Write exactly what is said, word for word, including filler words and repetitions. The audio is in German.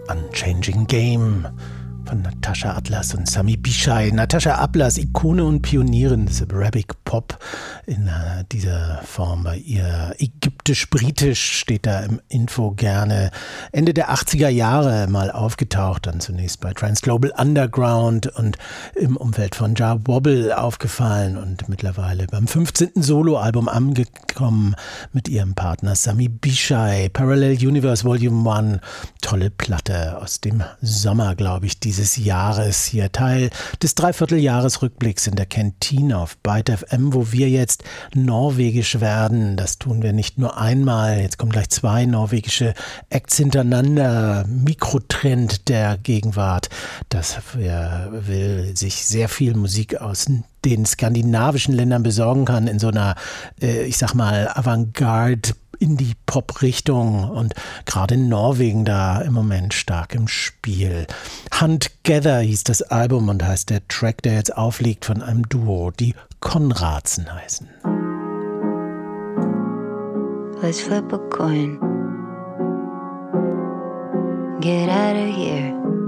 Unchanging Game von Natascha Atlas und Sami Bichai. Natascha Atlas, Ikone und Pionierin des Arabic Pop in äh, dieser Form. Bei ihr ägyptisch-britisch steht da im Info gerne. Ende der achtziger Jahre mal aufgetaucht, dann zunächst bei Trans Global Underground und im Umfeld von Jah Wobble aufgefallen und mittlerweile beim fünfzehnten Soloalbum angekommen mit ihrem Partner Sami Bichai. Parallel Universe Volume eins, tolle Platte aus dem Sommer, glaube ich, dieses Jahres. Hier Teil des Dreivierteljahresrückblicks in der Kantine auf Byte F M, wo wir jetzt norwegisch werden. Das tun wir nicht nur einmal. Jetzt kommen gleich zwei norwegische Acts hintereinander. Mikrotrend der Gegenwart. Das will sich sehr viel Musik aus den skandinavischen Ländern besorgen kann in so einer, äh, ich sag mal, Avantgarde Indie-Pop-Richtung und gerade in Norwegen da im Moment stark im Spiel. Huntgather hieß das Album und heißt der Track, der jetzt aufliegt von einem Duo, die Konradsen heißen. Let's flip a coin. Get out of here.